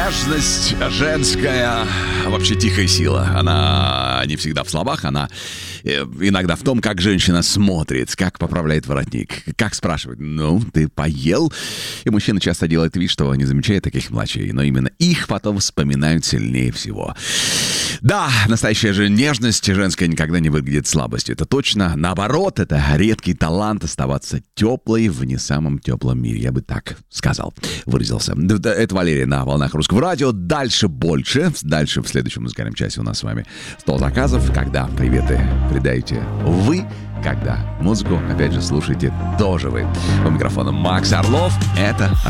Нежность женская, вообще тихая сила. Она не всегда в словах, она иногда в том, как женщина смотрит, как поправляет воротник, как спрашивает: ну, ты поел? И мужчина часто делает вид, что не замечает таких мелочей, но именно их потом вспоминают сильнее всего. Да, настоящая же нежность женская никогда не выглядит слабостью. Это точно. Наоборот, это редкий талант оставаться теплой в не самом теплом мире. Я бы так сказал, выразился. Это Валерий на волнах Русского радио. Дальше больше. Дальше в следующем музыкальном часе у нас с вами стол заказов. Когда приветы передаете вы, когда музыку, опять же, слушаете тоже вы. У микрофона Макс Орлов. Это